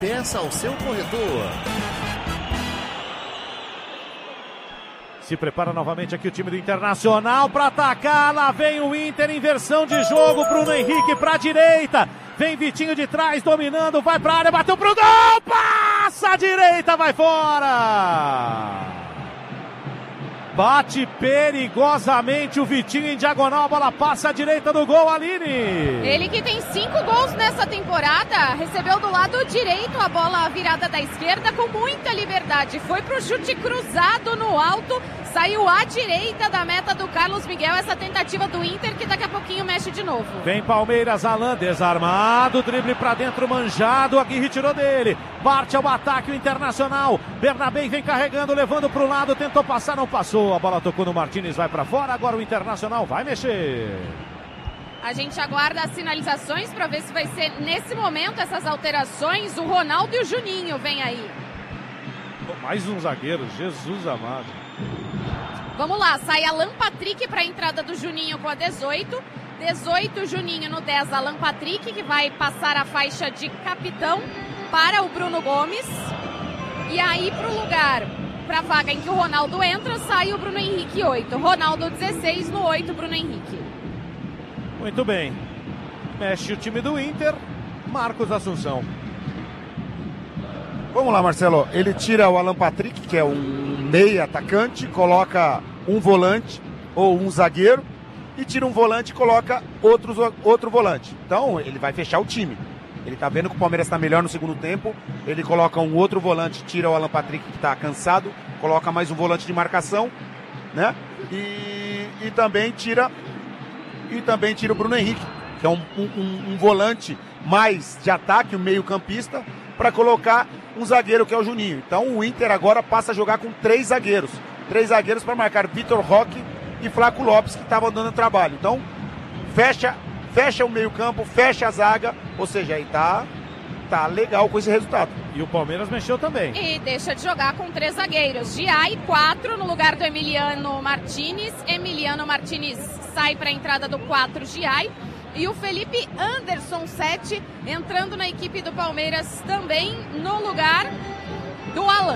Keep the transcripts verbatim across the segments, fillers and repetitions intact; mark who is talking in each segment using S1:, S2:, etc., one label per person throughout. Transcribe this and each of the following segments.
S1: Peça ao seu corretor.
S2: Se prepara novamente aqui o time do Internacional para atacar. Lá vem o Inter, inversão de jogo. Bruno Henrique para a direita. Vem Vitinho de trás, dominando. Vai para a área, bateu pro gol. Passa a direita, vai fora. Bate perigosamente o Vitinho em diagonal. A bola passa à direita do gol, Aline.
S3: Ele que tem cinco gols nessa temporada. Recebeu do lado direito a bola virada da esquerda com muita liberdade. Foi pro chute cruzado no alto. Saiu à direita da meta do Carlos Miguel. Essa tentativa do Inter que daqui a pouquinho mexe de novo.
S2: Vem Palmeiras, Alan desarmado. Drible pra dentro, manjado. Aqui retirou dele. Parte ao ataque o Internacional. Bernabé vem carregando, levando pro lado. Tentou passar, não passou. A bola tocou no Martínez, vai pra fora. Agora o Internacional vai mexer.
S3: A gente aguarda as sinalizações para ver se vai ser nesse momento essas alterações. O Ronaldo e o Juninho vem aí.
S2: Mais um zagueiro, Jesus amado.
S3: Vamos lá, sai Alan Patrick para a entrada do Juninho com a dezoito. dezoito, Juninho no dez, Alan Patrick, que vai passar a faixa de capitão para o Bruno Gomes. E aí para o lugar, para a vaga em que o Ronaldo entra, sai o Bruno Henrique oito. Ronaldo dezesseis, no oito, Bruno Henrique.
S2: Muito bem. Mexe o time do Inter, Marcos Assunção.
S4: Vamos lá, Marcelo. Ele tira o Alan Patrick, que é um meia atacante, coloca um volante ou um zagueiro e tira um volante e coloca outro, outro volante. Então, ele vai fechar o time. Ele tá vendo que o Palmeiras está melhor no segundo tempo. Ele coloca um outro volante, tira o Alan Patrick, que está cansado, coloca mais um volante de marcação, né? E, e também tira e também tira o Bruno Henrique, que é um, um, um volante mais de ataque, um meio-campista, para colocar um zagueiro que é o Juninho. Então o Inter agora passa a jogar com três zagueiros. Três zagueiros para marcar Vitor Roque e Flaco Lopes, que estavam dando trabalho. Então fecha, fecha o meio-campo, fecha a zaga, ou seja, aí tá, tá legal com esse resultado.
S2: E o Palmeiras mexeu também.
S3: E deixa de jogar com três zagueiros. Giai, quatro, no lugar do Emiliano Martínez. Emiliano Martínez sai para a entrada do quatro, Giai. E o Felipe Anderson, sete, entrando na equipe do Palmeiras também no lugar do Alan.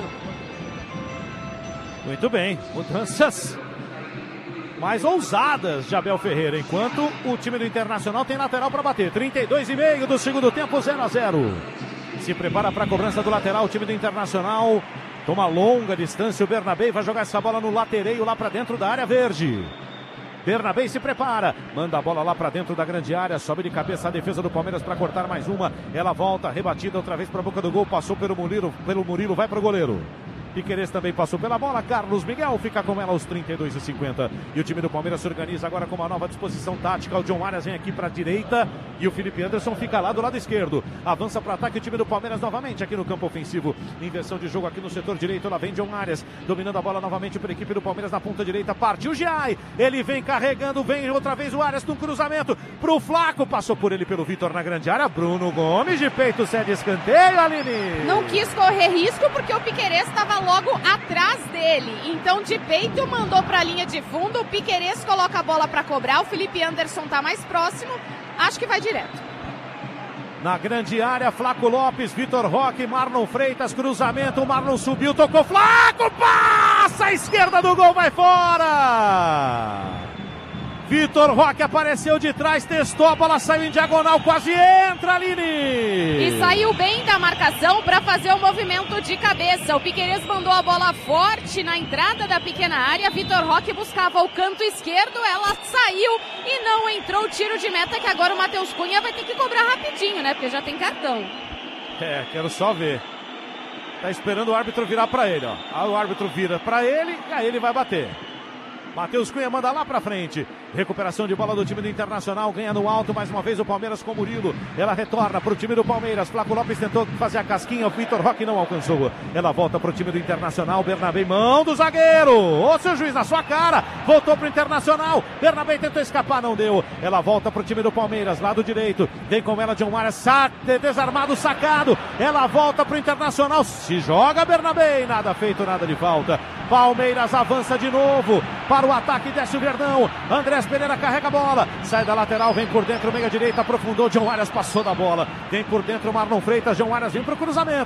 S2: Muito bem, mudanças mais ousadas de Abel Ferreira, enquanto o time do Internacional tem lateral para bater. trinta e dois e meio do segundo tempo, zero a zero. Se prepara para a cobrança do lateral, o time do Internacional toma longa distância, o Bernabé vai jogar essa bola no latereio lá para dentro da área verde. Bernabé se prepara, manda a bola lá para dentro da grande área, sobe de cabeça a defesa do Palmeiras para cortar mais uma, ela volta, rebatida outra vez para a boca do gol, passou pelo Murilo, pelo Murilo, vai para o goleiro. Piquerez também passou pela bola, Carlos Miguel fica com ela aos trinta e dois e cinquenta. E o time do Palmeiras se organiza agora com uma nova disposição tática. O John Arias vem aqui para a direita e o Felipe Anderson fica lá do lado esquerdo. Avança para ataque o time do Palmeiras novamente aqui no campo ofensivo. Inversão de jogo aqui no setor direito. Lá vem John Arias, dominando a bola novamente para a equipe do Palmeiras na ponta direita. Partiu o Giai, ele vem carregando, vem outra vez o Arias no cruzamento pro Flaco. Passou por ele pelo Vitor na grande área. Bruno Gomes de peito cede escanteio, Aline.
S3: Não quis correr risco porque o Piquerez estava logo atrás dele, então de peito mandou para a linha de fundo. O Piquerez coloca a bola para cobrar, o Felipe Anderson tá mais próximo, acho que vai direto.
S2: Na grande área, Flaco Lopes, Vitor Roque, Marlon Freitas, cruzamento, o Marlon subiu, tocou, Flaco, passa, a esquerda do gol, vai fora! Vitor Roque apareceu de trás, testou, a bola saiu em diagonal, quase entra, Aline!
S3: E saiu bem da marcação para fazer o movimento de cabeça. O Piquerez mandou a bola forte na entrada da pequena área. Vitor Roque buscava o canto esquerdo, ela saiu e não entrou o tiro de meta, que agora o Matheus Cunha vai ter que cobrar rapidinho, né? Porque já tem cartão.
S2: É, quero só ver. Tá esperando o árbitro virar para ele, ó. Aí o árbitro vira para ele e aí ele vai bater. Matheus Cunha manda lá pra frente. Recuperação de bola do time do Internacional. Ganha no alto mais uma vez o Palmeiras com o Murilo. Ela retorna pro time do Palmeiras. Flaco Lopes tentou fazer a casquinha. O Vitor Roque não alcançou. Ela volta pro time do Internacional. Bernabé, mão do zagueiro. Ô, seu juiz, na sua cara. Voltou pro Internacional. Bernabé tentou escapar, não deu. Ela volta pro time do Palmeiras, lado direito. Vem com ela John Arias, sa desarmado, sacado. Ela volta pro Internacional. Se joga Bernabé. Nada feito, nada de falta. Palmeiras avança de novo para o ataque, desce o Verdão. Andrés Pereira carrega a bola, sai da lateral, vem por dentro, meia direita, aprofundou, John Arias passou da bola. Vem por dentro, Marlon Freitas, John Arias vem para o cruzamento.